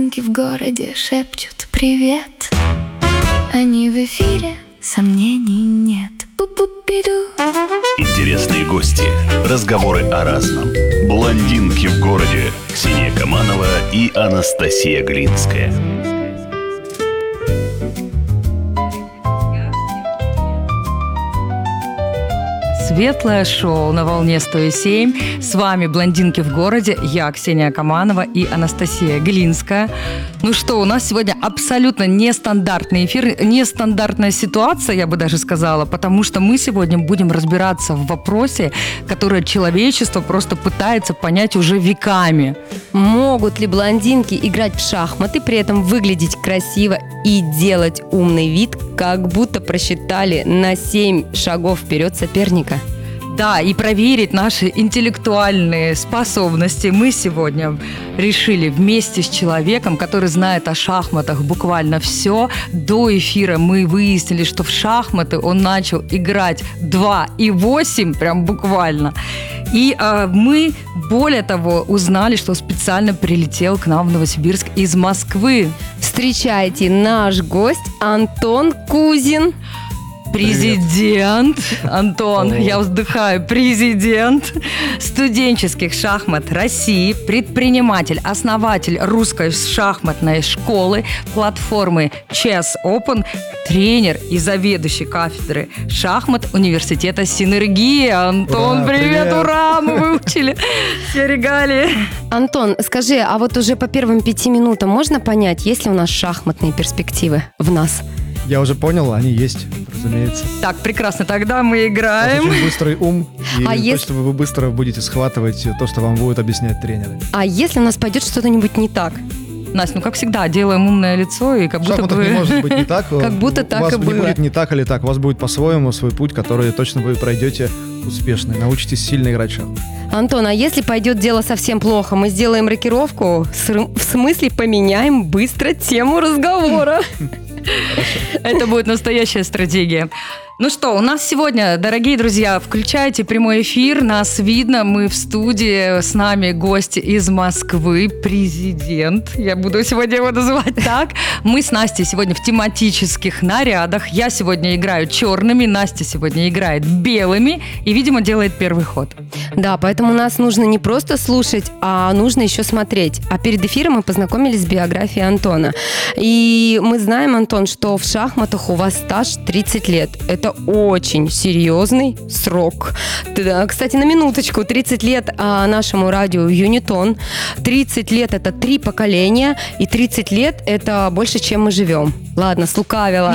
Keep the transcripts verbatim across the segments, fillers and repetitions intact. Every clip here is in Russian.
В городе шепчут привет. Они в эфире, сомнений нет. Пу-пу-пиду. Интересные гости, разговоры о разном. Блондинки в городе. Ксения Каманова и Анастасия Глинская. Светлое шоу на волне сто семь. С вами «Блондинки в городе». Я Ксения Каманова и Анастасия Глинская. Ну что, у нас сегодня абсолютно нестандартный эфир, нестандартная ситуация, я бы даже сказала, потому что мы сегодня будем разбираться в вопросе, который человечество просто пытается понять уже веками. Могут ли блондинки играть в шахматы, при этом выглядеть красиво и делать умный вид, как будто просчитали на семь шагов вперед соперника? Да, и проверить наши интеллектуальные способности мы сегодня решили вместе с человеком, который знает о шахматах буквально все. До эфира мы выяснили, что в шахматы он начал играть два и восемь, прям буквально. И э, мы, более того, узнали, что специально прилетел к нам в Новосибирск из Москвы. Встречайте, наш гость Антон Кузин. Президент, Антон, О. я вздыхаю, президент студенческих шахмат России, предприниматель, основатель русской шахматной школы, платформы Chess Open, тренер и заведующий кафедры шахмат университета «Синергия». Антон, Ура, привет, привет. ура, мы выучили все регалии. Антон, скажи, а вот уже по первым пяти минутам можно понять, есть ли у нас шахматные перспективы в нас? Я уже понял, они есть, разумеется. Так, прекрасно, тогда мы У вас играем. очень быстрый ум, и А если- точно вы быстро будете схватывать то, что вам будут объяснять тренеры. А если у нас пойдет что-нибудь не так? Настя, ну как всегда, делаем умное лицо и как В будто шахматах бы... не может быть не так. Как будто У так вас и не было. будет не так или так. У вас будет по-своему свой путь, который точно вы пройдете успешно. И научитесь сильно играть в шахматы. Антон, а если пойдет дело совсем плохо, мы сделаем рокировку, с ры- в смысле поменяем быстро тему разговора. Это будет настоящая стратегия. Ну что, у нас сегодня, дорогие друзья, включайте прямой эфир, нас видно, мы в студии, с нами гость из Москвы, президент, я буду сегодня его называть так. Мы с Настей сегодня в тематических нарядах, я сегодня играю черными, Настя сегодня играет белыми и, видимо, делает первый ход. Да, поэтому нас нужно не просто слушать, а нужно еще смотреть. А перед эфиром мы познакомились с биографией Антона. И мы знаем, Антон, что в шахматах у вас стаж тридцать лет. Это очень серьезный срок. Да, кстати, на минуточку, тридцать лет а, нашему радио Юнитон. тридцать лет – это три поколения, и тридцать лет – это больше, чем мы живем. Ладно, слукавила.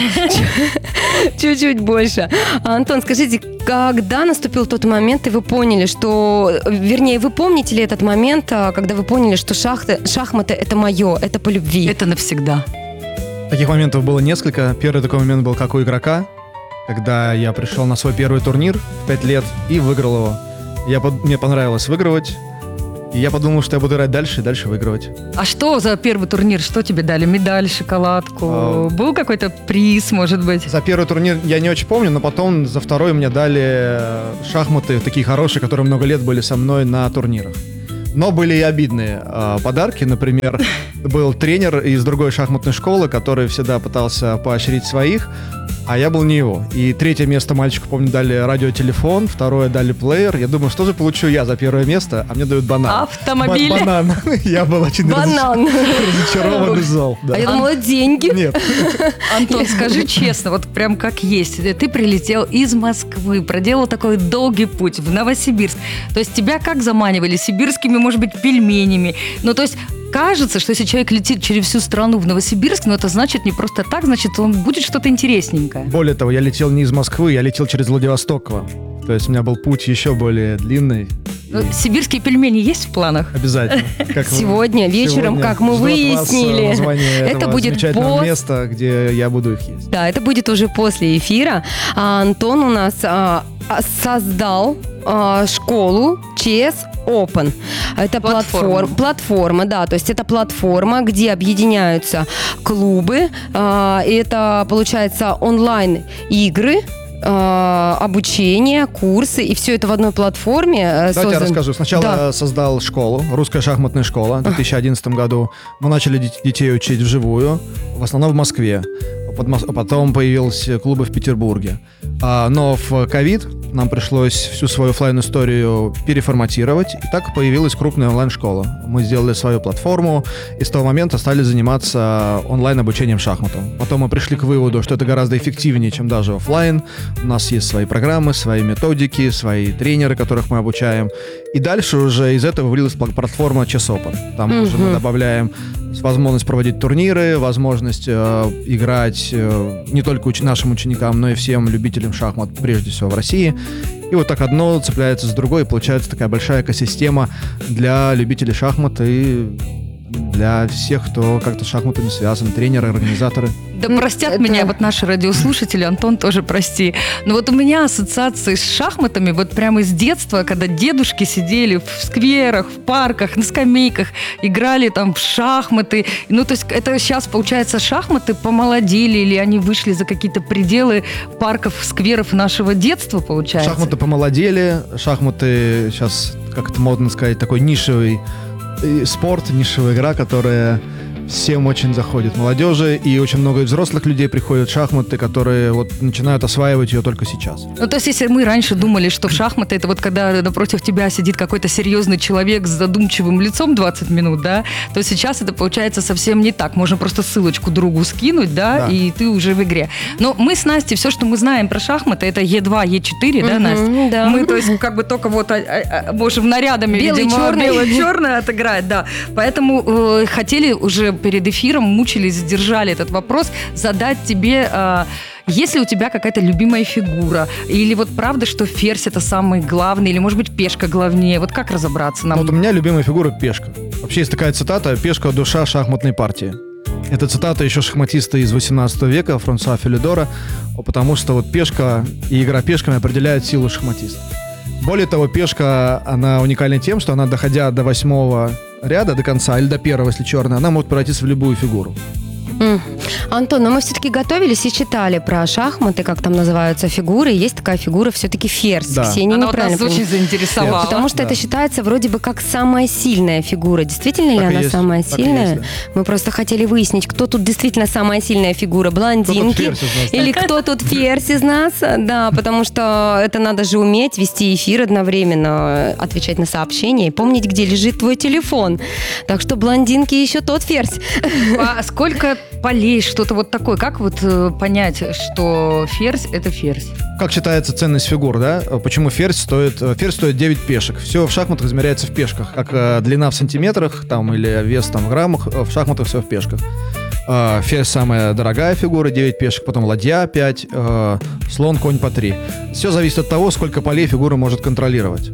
Чуть-чуть больше. Антон, скажите, когда наступил тот момент, и вы поняли, что... Вернее, вы помните ли этот момент, а, когда вы поняли, что шахты, шахматы – это мое, это по любви? Это навсегда. Таких моментов было несколько. Первый такой момент был как у игрока, когда я пришел на свой первый турнир в пять лет и выиграл его. Я, под- мне понравилось выигрывать, и я подумал, что я буду играть дальше и дальше выигрывать. А что за первый турнир? Что тебе дали? Медаль, шоколадку? А. Был какой-то приз, может быть? За первый турнир я не очень помню, но потом за второй мне дали шахматы такие хорошие, которые много лет были со мной на турнирах. Но были и обидные э, подарки. Например, был тренер из другой шахматной школы, который всегда пытался поощрить своих, а я был не его. И третье место мальчику, помню, дали радиотелефон, второе дали плеер. Я думаю, что же получу я за первое место, а мне дают банан. Автомобиль. Ба- банан. Я был очень Банан. разочарован и зол. да. А я думала, деньги. Нет. Антон, скажи честно, вот прям как есть. Ты прилетел из Москвы, проделал такой долгий путь в Новосибирск. То есть тебя как заманивали? Сибирскими, может быть, пельменями? Ну, то есть кажется, что если человек летит через всю страну в Новосибирск, ну, это значит не просто так, значит, он будет что-то интересненькое. Более того, я летел не из Москвы, я летел через Владивосток к вам. То есть у меня был путь еще более длинный. Ну, И сибирские пельмени есть в планах? Обязательно. Как вы- Сегодня вечером, сегодня как мы ждет вас, э, выяснили, название это этого будет замечательного пост. места, где я буду их есть. Да, это будет уже после эфира. А Антон у нас а, а, создал а, школу Chess Open. Это Платформа. платформа. платформа, да, то есть это платформа, где объединяются клубы. а, и это, получается, онлайн-игры, э, обучение, курсы, и все это в одной платформе э, Давайте создан- я расскажу. Сначала Да. я создал школу, русская шахматная школа в две тысячи одиннадцатом году. Мы начали дет- детей учить вживую, в основном в Москве. Под Мос- Потом появились клубы в Петербурге. А, но в ковид нам пришлось всю свою оффлайн-историю переформатировать, и так появилась крупная онлайн-школа. Мы сделали свою платформу, и с того момента стали заниматься онлайн-обучением шахматам. Потом мы пришли к выводу, что это гораздо эффективнее, чем даже офлайн. У нас есть свои программы, свои методики, свои тренеры, которых мы обучаем. И дальше уже из этого вылилась пла- платформа Chess Open. Там уже мы добавляем возможность проводить турниры, возможность э, играть э, не только уч- нашим ученикам, но и всем любителям шахмат, прежде всего в России. И вот так одно цепляется с другой, и получается такая большая экосистема для любителей шахмат и для всех, кто как-то с шахматами связан, тренеры, организаторы. Да Ну, простят это- меня вот наши радиослушатели, Антон, тоже прости. Но вот у меня ассоциации с шахматами вот прямо из детства, когда дедушки сидели в скверах, в парках, на скамейках, играли там в шахматы. Ну, то есть это сейчас, получается, шахматы помолодели или они вышли за какие-то пределы парков, скверов нашего детства, получается? Шахматы помолодели, шахматы сейчас, как это модно сказать, такой нишевый э, спорт, нишевая игра, которая всем очень заходит, молодежи, и очень много и взрослых людей приходят в шахматы, которые вот начинают осваивать ее только сейчас. Ну, то есть, если мы раньше думали, что шахматы это вот когда напротив тебя сидит какой-то серьезный человек с задумчивым лицом двадцать минут, да, то сейчас это получается совсем не так. Можно просто ссылочку другу скинуть, да, Да. и ты уже в игре. Но мы с Настей, все, что мы знаем про шахматы, это е два, е четыре, да, Мгм, Настя? да. Мы, то есть, как бы только вот, а, а, а, можем нарядами, Белый, видимо, черный. бело-черное отыграть, да. Поэтому э, хотели уже перед эфиром, мучились, сдержали этот вопрос, задать тебе... э, есть ли у тебя какая-то любимая фигура? Или вот правда, что ферзь это самый главный? Или, может быть, пешка главнее? Вот как разобраться нам? Вот у меня любимая фигура пешка. Вообще есть такая цитата: «Пешка – душа шахматной партии». Это цитата еще шахматиста из восемнадцатого века Франсуа Филидора, потому что вот пешка и игра пешками определяют силу шахматиста. Более того, пешка, она уникальна тем, что она, доходя до восьмого ряда, до конца, или до первого, если черная, она может превратиться в любую фигуру. М. Антон, но мы все-таки готовились и читали про шахматы, как там называются фигуры. И есть такая фигура все-таки ферзь. Да. Ксения Она вот неправильно нас очень понимает. заинтересовала. Потому что Да. это считается вроде бы как самая сильная фигура. Действительно ли Так и она есть, самая так и сильная? есть, да. Мы просто хотели выяснить, кто тут действительно самая сильная фигура. Кто тут Блондинки ферзь из нас? или кто тут ферзь из нас? Да, потому что это надо же уметь вести эфир одновременно, отвечать на сообщения и помнить, где лежит твой телефон. Так что блондинки еще тот ферзь. А сколько полей, что-то вот такое? Как вот э, понять, что ферзь это ферзь? Как считается ценность фигур, да? Почему ферзь стоит... э, Ферзь стоит девять пешек. Все в шахматах измеряется в пешках. Как э, длина в сантиметрах там, или вес там, в граммах, э, в шахматах все в пешках. Э, ферзь самая дорогая фигура, девять пешек, потом ладья пять, э, слон, конь по три. Все зависит от того, сколько полей фигура может контролировать.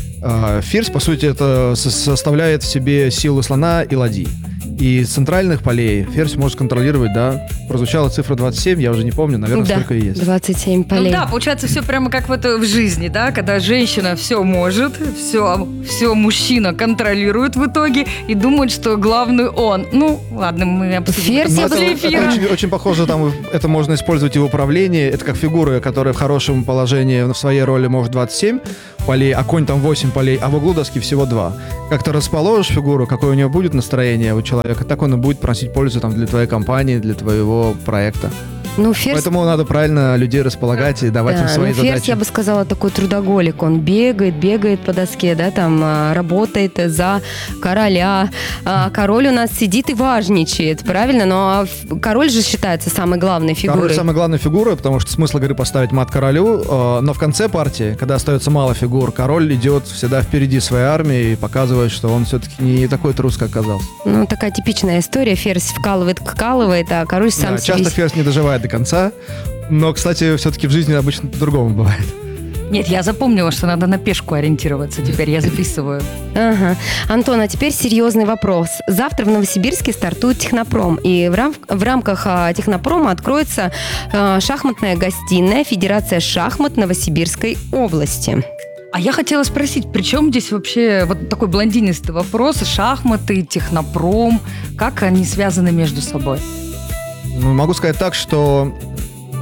Э, ферзь, по сути, это со- составляет в себе силу слона и ладьи. И из центральных полей ферзь может контролировать, да, прозвучала цифра двадцать семь, я уже не помню, наверное, Да, столько и есть. двадцать семь полей. Ну да, получается все прямо как в, это, в жизни, да, когда женщина все может, все, все мужчина контролирует в итоге и думает, что главный он. Ну, ладно, мы обсудим. Ферзь это я Ну, после это, эфира. это очень, очень похоже, там это можно использовать и в управлении. Это как фигура, которая в хорошем положении в своей роли может двадцать семь полей, а конь там восемь полей, а в углу доски всего два. Как ты расположишь фигуру, какое у нее будет настроение у человека, так он и будет приносить пользу там, для твоей компании, для твоего проекта. Ну, ферзь... Поэтому надо правильно людей располагать и давать Да, им свои ну, ферзь, задачи. я бы сказала, такой трудоголик. Он бегает, бегает по доске, да, там а, работает за короля. А король у нас сидит и важничает, правильно? Но ф- король же считается самой главной фигурой. Король самая главная фигура, потому что смысл игры поставить мат королю, э, но в конце партии, когда остается мало фигур, король идет всегда впереди своей армии и показывает, что он все-таки не такой трус, как казался. Ну, такая типичная история. Ферзь вкалывает, вкалывает, а король сам Да, себе... часто ферзь не доживает до конца, но, кстати, все-таки в жизни обычно по-другому бывает. Нет, я запомнила, что надо на пешку ориентироваться теперь, я записываю. Ага. Антон, а теперь серьезный вопрос. Завтра в Новосибирске стартует Технопром, и в, рам- в рамках а, Технопрома откроется а, шахматная гостиная Федерация шахмат Новосибирской области. А я хотела спросить, при чем здесь вообще вот такой блондинистый вопрос, шахматы, технопром, как они связаны между собой? Ну, могу сказать так, что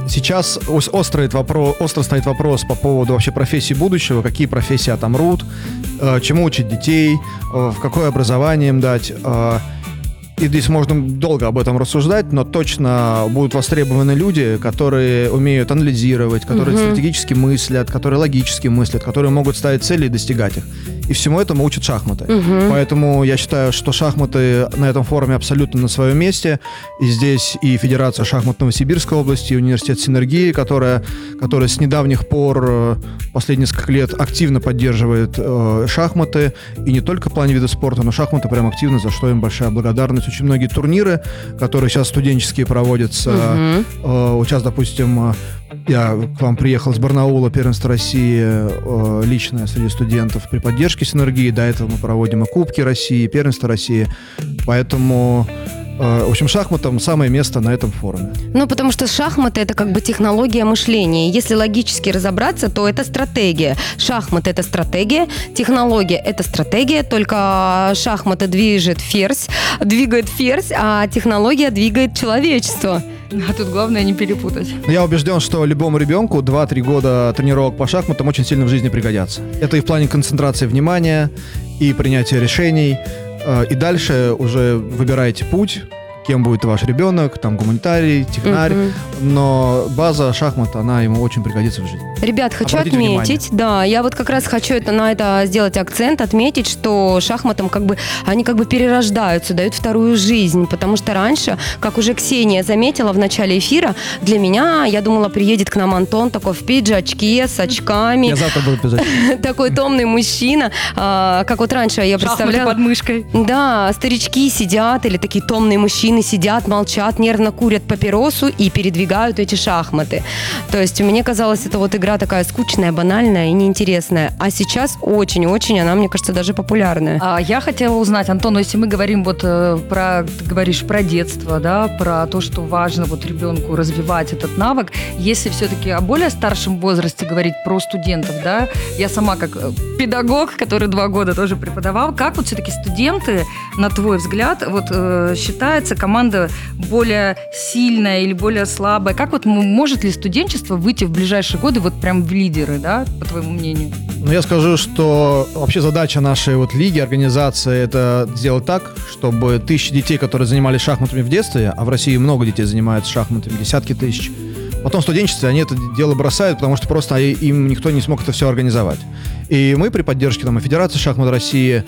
Сейчас ос- острый вопрос, остро стоит вопрос по поводу вообще профессий будущего, какие профессии отомрут, э, чему учить детей, э, в какое образование им дать. Э, И здесь можно долго об этом рассуждать, но точно будут востребованы люди, которые умеют анализировать, которые Мгм. стратегически мыслят, которые логически мыслят, которые могут ставить цели и достигать их. И всему этому учат шахматы. Мгм. Поэтому я считаю, что шахматы на этом форуме абсолютно на своем месте. И здесь и Федерация шахмат Новосибирской области, и университет Синергии, которая, которая с недавних пор, э, последние несколько лет, активно поддерживает э, шахматы. И не только в плане вида спорта, но шахматы прям активно, за что им большая благодарность. Очень многие турниры, которые сейчас студенческие проводятся. Мгм. Э, вот сейчас, допустим, э, я к вам приехал с Барнаула, первенство России, э, личное среди студентов при поддержке Синергии. До этого мы проводим и Кубки России, и первенство России. Поэтому, э, в общем, шахматам самое место на этом форуме. Ну, потому что шахматы – это как бы технология мышления. Если логически разобраться, то это стратегия. Шахматы – это стратегия, технология – это стратегия, только шахматы движет ферзь, двигает ферзь, а технология двигает человечество. А тут главное не перепутать. Но я убежден, что любому ребенку два-три года тренировок по шахматам очень сильно в жизни пригодятся. Это и в плане концентрации внимания, и принятия решений. Э, И дальше уже выбираете путь, кем будет ваш ребенок, там гуманитарий, технарь. Мгм. Но база шахмат, она ему очень пригодится в жизни. Ребят, хочу Обратите отметить, да, я вот как раз хочу это, на это сделать акцент, отметить, что шахматам как бы, они как бы перерождаются, дают вторую жизнь, потому что раньше, как уже Ксения заметила в начале эфира, для меня, я думала, приедет к нам Антон такой в пиджачке, с очками, Я завтра буду писать. такой томный мужчина, а, как вот раньше я Шахматы представляла. под мышкой. Да, старички сидят, или такие томные мужчины сидят, молчат, нервно курят папиросу и передвигают эти шахматы. То есть мне казалось, это вот игра такая скучная, банальная и неинтересная. А сейчас очень-очень она, мне кажется, даже популярная. А я хотела узнать, Антон, ну, если мы говорим вот э, про, ты говоришь про детство, да, про то, что важно вот ребенку развивать этот навык, если все-таки о более старшем возрасте говорить про студентов, да, я сама как э, педагог, который два года тоже преподавал, как вот все-таки студенты, на твой взгляд, вот э, считается команда более сильная или более слабая, как вот м- может ли студенчество выйти в ближайшие годы вот прям в лидеры, да, по твоему мнению? Ну, я скажу, что вообще задача нашей вот лиги, организации, это сделать так, чтобы тысячи детей, которые занимались шахматами в детстве, а в России много детей занимаются шахматами, десятки тысяч, потом в студенчестве они это дело бросают, потому что просто им никто не смог это все организовать. И мы при поддержке там, и Федерации шахмат России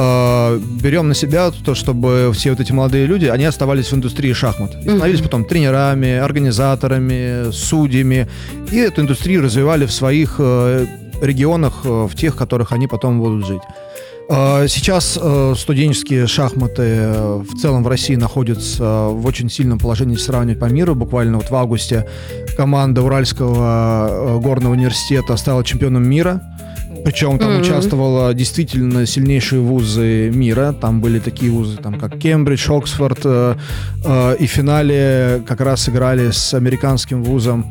э, берем на себя то, чтобы все вот эти молодые люди, они оставались в индустрии шахмат. И становились потом тренерами, организаторами, судьями. И эту индустрию развивали в своих э, регионах, э, в тех, в которых они потом будут жить. Э, Сейчас э, студенческие шахматы э, в целом в России находятся в очень сильном положении, если сравнивать по миру. Буквально вот в августе команда Уральского э, горного университета стала чемпионом мира. Причем там Мгм. участвовало действительно сильнейшие вузы мира. Там были такие вузы, там, как Кембридж, Оксфорд. Э, э, и в финале как раз играли с американским вузом,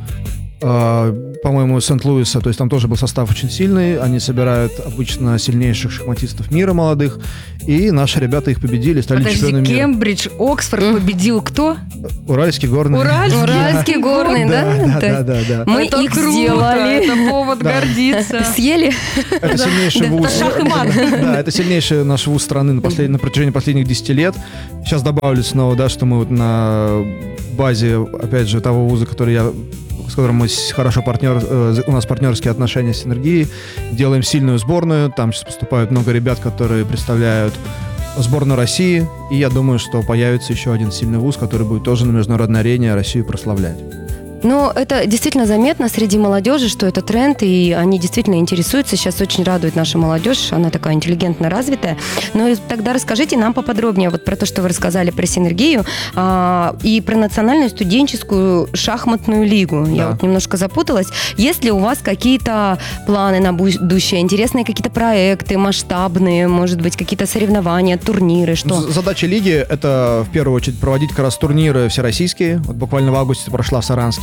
э, по-моему, Сент-Луиса. То есть там тоже был состав очень сильный. Они собирают обычно сильнейших шахматистов мира молодых. И наши ребята их победили, стали Подожди, чемпионами мира. Кембридж, Оксфорд победил кто? Уральский горный. Уральский? Уральский горный, да? Да, То да, есть да, да. Мы Это их круто, сделали. это повод Да. гордиться. Съели? Это сильнейший вуз. шах и мат. Да, это сильнейший наш вуз страны на, послед- на протяжении последних десяти лет. Сейчас добавлю снова, да, что мы вот на базе, опять же, того вуза, который я с которым мы с- хорошо партнер, э, у нас партнерские отношения с Синергией, делаем сильную сборную. Там сейчас поступают много ребят, которые представляют сборную России. И я думаю, что появится еще один сильный вуз, который будет тоже на международной арене Россию прославлять. Но это действительно заметно среди молодежи, что это тренд, и они действительно интересуются. Сейчас очень радует наша молодежь, она такая интеллигентно развитая. Но и тогда расскажите нам поподробнее вот про то, что вы рассказали про Синергию а, и про национальную студенческую шахматную лигу. Я Да. вот немножко запуталась. Есть ли у вас какие-то планы на будущее, интересные какие-то проекты масштабные, может быть, какие-то соревнования, турниры, что? З- Задача лиги — это в первую очередь проводить как раз турниры всероссийские. Вот буквально в августе прошла в Саранске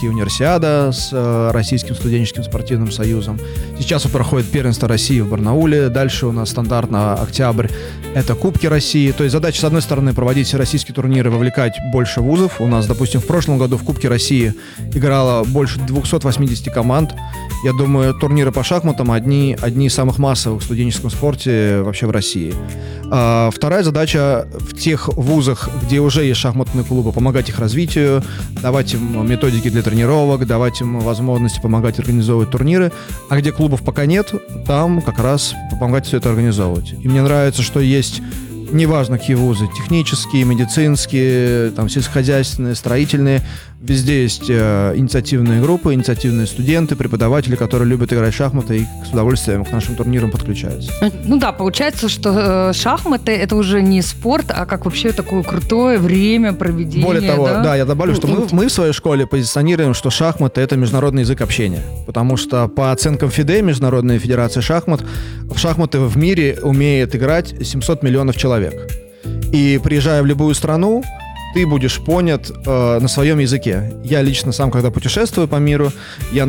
России универсиада с э, Российским студенческим спортивным союзом. Сейчас вот проходит первенство России в Барнауле. Дальше у нас стандартно октябрь. Это Кубки России. То есть задача, с одной стороны, проводить российские турниры, вовлекать больше вузов. У нас, допустим, в прошлом году в Кубке России играло больше двести восемьдесят команд. Я думаю, турниры по шахматам одни, одни из самых массовых в студенческом спорте вообще в России. А, вторая задача в тех вузах, где уже есть шахматные клубы, помогать их развитию, давать им методики для тренировок, давать им возможности помогать организовывать турниры. А где клубов пока нет, там как раз помогать все это организовывать. И мне нравится, что есть... Неважно, какие вузы, технические, медицинские, там, сельскохозяйственные, строительные, везде есть э, инициативные группы, инициативные студенты, преподаватели, которые любят играть в шахматы и с удовольствием к нашим турнирам подключаются. Ну да, получается, что э, шахматы это уже не спорт, а как вообще такое крутое время проведения. Более того, да, да я добавлю, что мы, мы в своей школе позиционируем, что шахматы — это международный язык общения. Потому что по оценкам ФИДЕ, Международной Федерации Шахмат, в шахматы в мире умеет играть семьсот миллионов человек. И приезжая в любую страну, ты будешь понят э, на своем языке. Я лично сам, когда путешествую по миру, я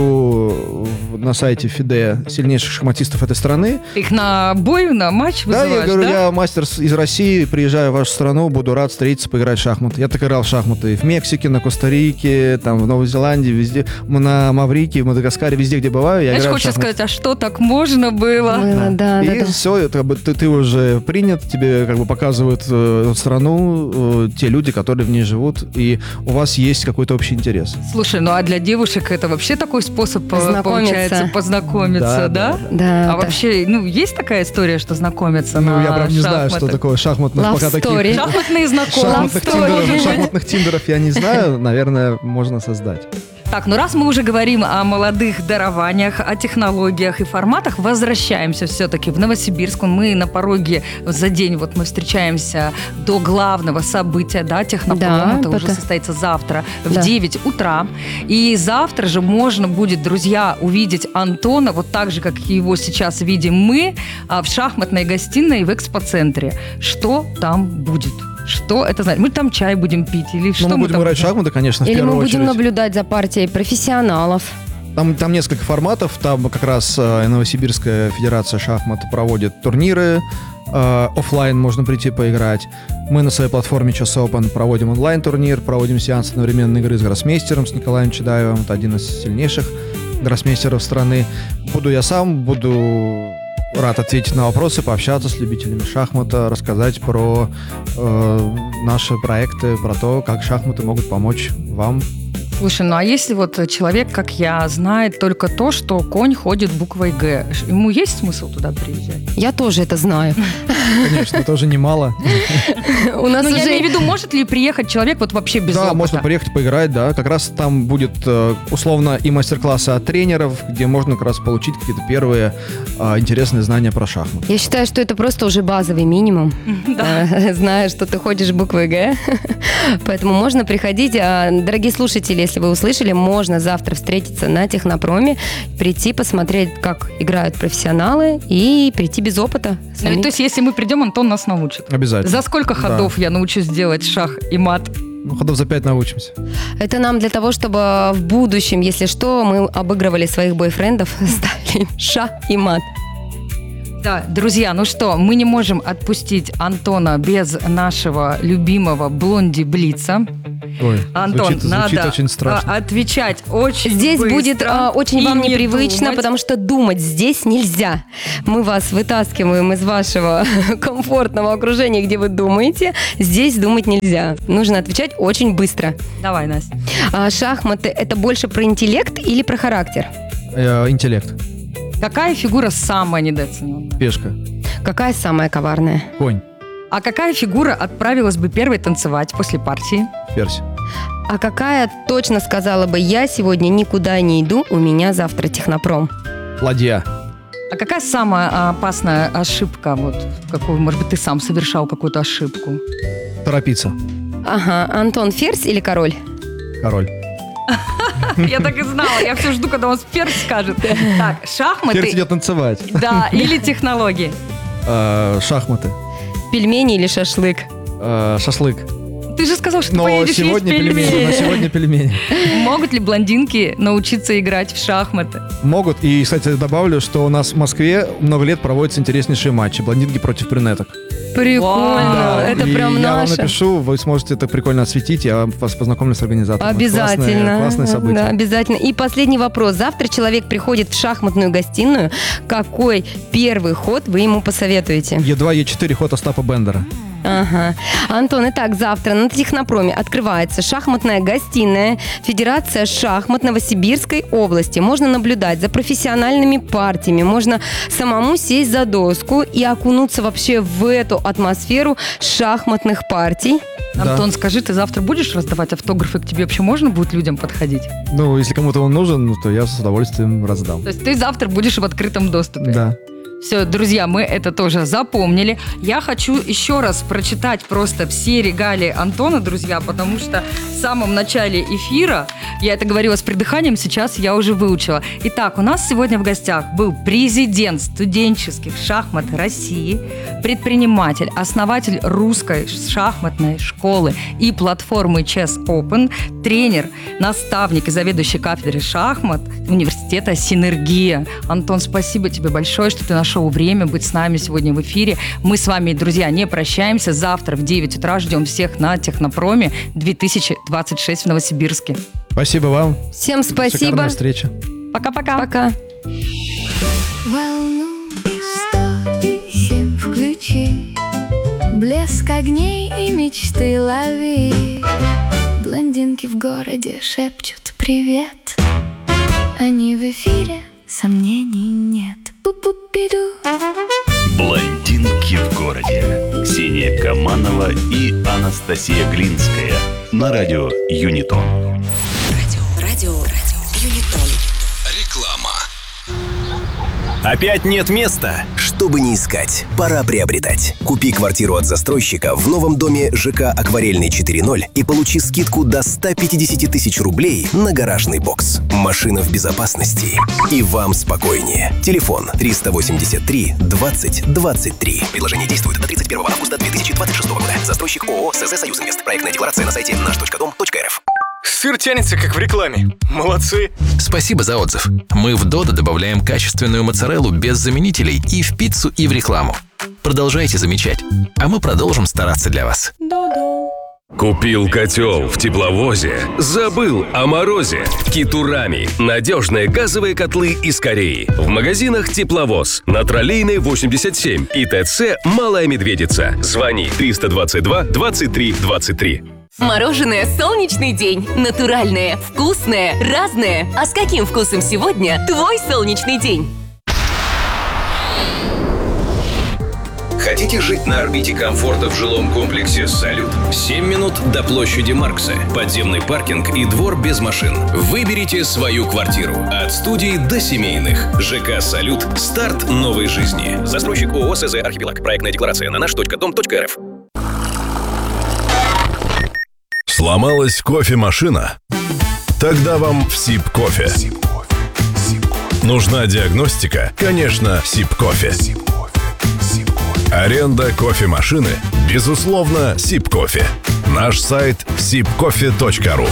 нахожу на сайте ФИДЕ сильнейших шахматистов этой страны. Их на бой, на матч вызываешь, да? Я говорю, да? я мастер из России, приезжаю в вашу страну, буду рад встретиться, поиграть в шахматы. Я так играл в шахматы в Мексике, на Коста-Рике, там, в Новой Зеландии, везде, на Маврикии, в Мадагаскаре, везде, где бываю, я Знаешь, играю в хочется шахматы. сказать, а что, так можно было? Было, да, И да, да. все, это, как бы, ты, ты уже принят, тебе как бы показывают э, страну, э, те люди, которые в ней живут, и у вас есть какой-то общий интерес. Слушай, ну а для девушек это вообще такой способ, э, Познакомиться. получается, познакомиться, да? Да, да, Да, А да. вообще, ну, есть такая история, что знакомиться Ну, на я прям не знаю, что шахматах? такое шахматных, Love пока story. таких Шахматные знакомства. шахматных Love story. тиндеров, шахматных тиндеров я не знаю, наверное, можно создать. Так, ну раз мы уже говорим о молодых дарованиях, о технологиях и форматах, возвращаемся все-таки в Новосибирск. Мы на пороге за день, вот мы встречаемся до главного события, да, технопром. Да, это уже это- состоится завтра в Да. девять утра. И завтра же можно будет, друзья, увидеть Антона, вот так же, как его сейчас видим мы, а, в шахматной гостиной в экспоцентре. Что там будет? Что это значит? Мы там чай будем пить или что Ну, мы будем там играть в шахматы, конечно, в Или мы первую будем очередь. наблюдать за партией профессионалов. Там, там несколько форматов. Там как раз э, Новосибирская Федерация Шахмат проводит турниры. Э, оффлайн можно прийти поиграть. Мы на своей платформе Chess Open проводим онлайн-турнир, проводим сеанс одновременной игры с гроссмейстером, с Николаем Чедаевым. Это один из сильнейших гроссмейстеров страны. Буду я сам, буду рад ответить на вопросы, пообщаться с любителями шахмата, рассказать про э, наши проекты, про то, как шахматы могут помочь вам. Слушай, ну а если вот человек, как я, знает только то, что конь ходит буквой «Г», ему есть смысл туда приезжать? Я тоже это знаю. Конечно, тоже немало. У нас Ну, я уже... имею в виду, может ли приехать человек вот вообще без Да, опыта? можно приехать поиграть, да. Как раз там будет э, условно и мастер-классы от тренеров, где можно как раз получить какие-то первые э, интересные знания про шахматы. Я считаю, что это просто уже базовый минимум. Да. Э, Зная, что ты ходишь буквой «Г». Поэтому можно приходить. А, Дорогие слушатели, если вы услышали, можно завтра встретиться на Технопроме, прийти посмотреть, как играют профессионалы, и прийти без опыта. Ну, Сами- то есть, если мы придем, Антон нас научит. Обязательно. За сколько Да. ходов я научусь делать шах и мат? Ну, ходов за пять научимся. Это нам для того, чтобы в будущем, если что, мы обыгрывали своих бойфрендов, ставили им шах и мат. Да, друзья, ну что, мы не можем отпустить Антона без нашего любимого блонди Блица. Ой, Антон, звучит, звучит надо очень страшно. а, отвечать очень Здесь быстро будет а, очень и вам не непривычно, думать. потому что думать здесь нельзя. Мы вас вытаскиваем из вашего комфортного окружения, где вы думаете. Здесь думать нельзя. Нужно отвечать очень быстро. Давай, Настя. А шахматы — это больше про интеллект или про характер? Э, интеллект. Какая фигура самая недооцененная? Пешка. Какая самая коварная? Конь. А какая фигура отправилась бы первой танцевать после партии? Ферзь. А какая точно сказала бы: я сегодня никуда не иду, у меня завтра технопром? Ладья. А какая самая опасная ошибка? Вот, какую, может быть, ты сам совершал какую-то ошибку? Торопиться. Ага, Антон, ферзь или король? Король. Я так и знала. Я все жду, когда он ферзь скажет. Так, Ферзь шахматы. идет танцевать. Да, или технологии. Э, шахматы. Пельмени или шашлык? Э, шашлык. Ты же сказал, что ты Но поедешь сегодня есть пельмени. пельмени. Но сегодня пельмени. Могут ли блондинки научиться играть в шахматы? Могут. И, кстати, добавлю, что у нас в Москве много лет проводятся интереснейшие матчи. Блондинки против брюнеток. Прикольно. Вау. Это И прям я вам наше. напишу, вы сможете это прикольно осветить, я вас познакомлю с организатором. Обязательно. Классное, классное событие. Да, обязательно. И последний вопрос. Завтра человек приходит в шахматную гостиную. Какой первый ход вы ему посоветуете? Е два, Е четыре, ход Остапа Бендера. Ага. Антон, итак, завтра на Технопроме открывается шахматная гостиная Федерация шахмат Новосибирской области. Можно наблюдать за профессиональными партиями, можно самому сесть за доску и окунуться вообще в эту атмосферу шахматных партий. Да. Антон, скажи, ты завтра будешь раздавать автографы? К тебе вообще можно будет людям подходить? Ну, если кому-то он нужен, ну, то я с удовольствием раздам. То есть ты завтра будешь в открытом доступе? Да. Все, друзья, мы это тоже запомнили. Я хочу еще раз прочитать просто все регалии Антона, друзья, потому что в самом начале эфира, я это говорила с придыханием, сейчас я уже выучила. Итак, у нас сегодня в гостях был президент студенческих шахмат России, предприниматель, основатель русской шахматной школы и платформы Chess Open, тренер, наставник и заведующий кафедрой шахмат университета «Синергия». Антон, спасибо тебе большое, что ты нашел время быть с нами сегодня в эфире. Мы с вами, друзья, не прощаемся. Завтра в девять утра ждем всех на Технопроме две тысячи двадцать шесть в Новосибирске. Спасибо вам. Всем спасибо. Шикарная встреча. Пока-пока. Пока. Волну сто и семь включи, блеск огней и мечты лови. Блондинки в городе шепчут привет, они в эфире, сомнений нет. Пу-пу-пиду. Блондинки в городе. Ксения Каманова и Анастасия Глинская. На радио Юнитон. Радио, радио, радио, Юнитон. Реклама. Опять нет места? Что бы ни искать, пора приобретать. Купи квартиру от застройщика в новом доме ЖК «Акварельный четыре ноль» и получи скидку до сто пятьдесят тысяч рублей на гаражный бокс. Машина в безопасности. И вам спокойнее. Телефон триста восемьдесят три двадцать двадцать три. Предложение действует до тридцать первого августа две тысячи двадцать шестого года. Застройщик ООО СЗ «Союз Инвест». Проектная декларация на сайте наш точка дом точка эр эф. Сыр тянется, как в рекламе. Молодцы. Спасибо за отзыв. Мы в Додо добавляем качественную моцареллу без заменителей и в пиццу, и в рекламу. Продолжайте замечать, а мы продолжим стараться для вас. Купил котел в тепловозе, забыл о морозе. Китурами. Надежные газовые котлы из Кореи. В магазинах «Тепловоз» на Троллейной восемьдесят семь и ТЦ «Малая Медведица». Звони триста двадцать два двадцать три двадцать три. Мороженое «Солнечный день». Натуральное, вкусное, разное. А с каким вкусом сегодня твой солнечный день? Хотите жить на орбите комфорта в жилом комплексе «Салют»? семь минут до площади Маркса. Подземный паркинг и двор без машин. Выберите свою квартиру. От студий до семейных. ЖК «Салют». Старт новой жизни. Застройщик ООО СЗ «Архипелаг». Проектная декларация на наш точка дом точка эр эф. Сломалась кофемашина? Тогда вам в Сиб-кофе. Нужна диагностика? Конечно, Сиб-кофе. Аренда кофемашины? Безусловно, Сиб-кофе. Наш сайт сибкофе точка ру.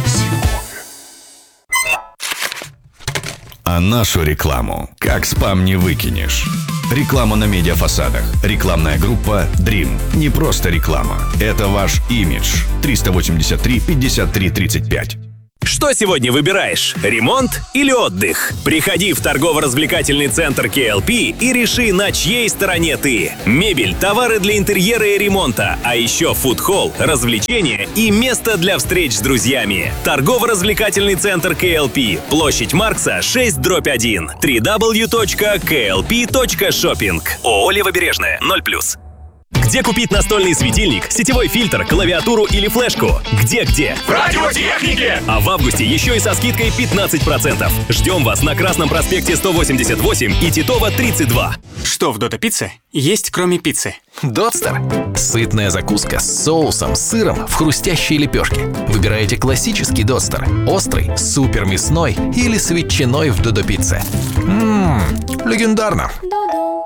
А нашу рекламу как спам не выкинешь. Реклама на медиафасадах. Рекламная группа Dream. Не просто реклама. Это ваш имидж. триста восемьдесят три пятьдесят три тридцать пять. Что сегодня выбираешь? Ремонт или отдых? Приходи в торгово-развлекательный центр кей эл пи и реши, на чьей стороне ты. Мебель, товары для интерьера и ремонта, а еще фуд-холл, развлечения и место для встреч с друзьями. Торгово-развлекательный центр кей эл пи. Площадь Маркса, шесть дробь один. дабл ю дабл ю дабл ю точка кей эл пи точка шопинг. ООО «Левобережная», ноль плюс. Где купить настольный светильник, сетевой фильтр, клавиатуру или флешку? Где-где? В радиотехнике! А в августе еще и со скидкой пятнадцать процентов. Ждем вас на Красном проспекте сто восемьдесят восемь и Титова тридцать два. Что в Додо Пицце есть, кроме пиццы? Дотстер. Сытная закуска с соусом, сыром в хрустящей лепешке. Выбираете классический Дотстер, острый, супер мясной или с ветчиной в Додо Пицце. Ммм, легендарно.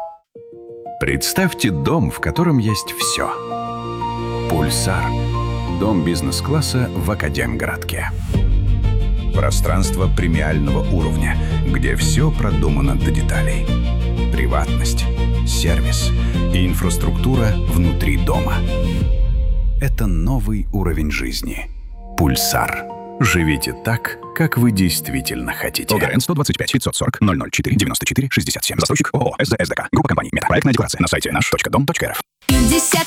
Представьте дом, в котором есть все. Пульсар, дом бизнес-класса в Академгородке. Пространство премиального уровня, где все продумано до деталей. Приватность, сервис и инфраструктура внутри дома. Это новый уровень жизни. Пульсар. Живите так, как вы действительно хотите. ОГРН сто двадцать пять пятьсот сорок ноль ноль четыре девяносто четыре шестьдесят семь. Застройщик ООО СД СДК. Группа компаний Мета. Проектная декларация на сайте наш точка дом точка эр эф. пятьдесят